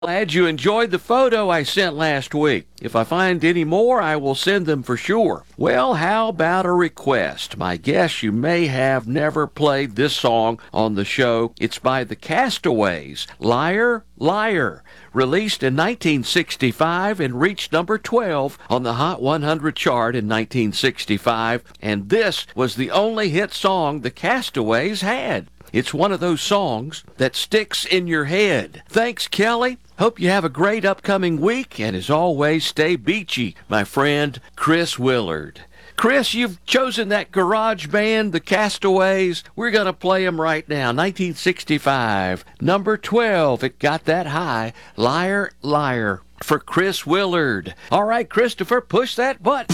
Glad you enjoyed the photo I sent last week. If I find any more, I will send them for sure. Well, how about a request? My guess you may have never played this song on the show. It's by the Castaways, Liar, Liar, released in 1965 and reached number 12 on the Hot 100 chart in 1965. And this was the only hit song the Castaways had. It's one of those songs that sticks in your head. Thanks, Kelly. Hope you have a great upcoming week, and as always, stay beachy, my friend Chris Willard. Chris, you've chosen that garage band, the Castaways. We're going to play them right now. 1965, number 12. It got that high. Liar, Liar for Chris Willard. All right, Christopher, push that button.